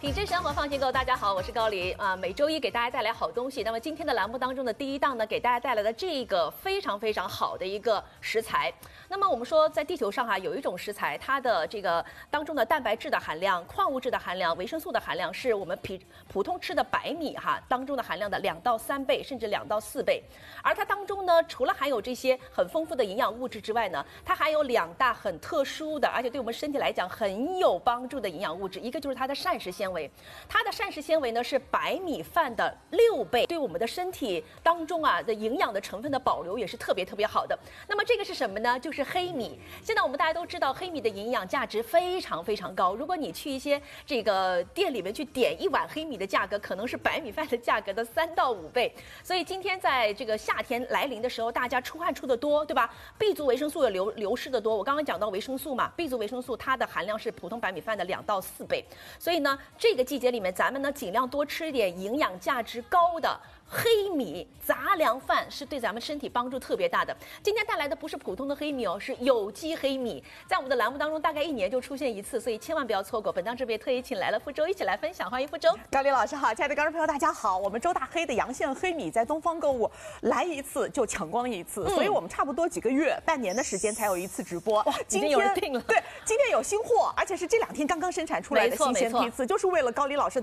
品质生活放心购，大家好，我是高黎啊。每周一给大家带来好东西。那么今天的栏目当中的第一档呢，给大家带来的这个非常好的一个食材。那么我们说，在地球上有一种食材，它的这个当中的蛋白质的含量、矿物质的含量、维生素的含量，是我们普通吃的白米当中的含量的2到3倍，甚至2到4倍。而它当中呢，除了含有这些很丰富的营养物质之外呢，它还有2大很特殊的，而且对我们身体来讲很有帮助的营养物质。一个就是它的膳食纤维，它的膳食纤维呢是白米饭的6倍，对我们的身体当中的营养的成分的保留也是特别好的。那么这个是什么呢？就是黑米。现在我们大家都知道，黑米的营养价值非常高。如果你去一些这个店里面去点一碗黑米的价格，可能是白米饭的价格的3到5倍。所以今天在这个夏天来临的时候，大家出汗出的多，对吧 ？B 族维生素也流失的多。我刚刚讲到维生素嘛 ，B 族维生素它的含量是普通白米饭的2到4倍。所以呢，这个季节里面，咱们呢尽量多吃一点营养价值高的黑米杂粮饭，是对咱们身体帮助特别大的。今天带来的不是普通的黑米哦，是有机黑米。在我们的栏目当中，大概1年就出现一次，所以千万不要错过。本档这边特意请来了傅周一起来分享，欢迎傅周。 高黎老师好，亲爱的观众朋友大家好。我们周大黑的阳线黑米在东方购物来一次就抢光一次，所以我们差不多几个月、半年的时间才有一次直播。 哇，今天有人订了。 对，今天有新货，而且是这2天刚刚生产出来的新鲜批次，就是为了高黎老师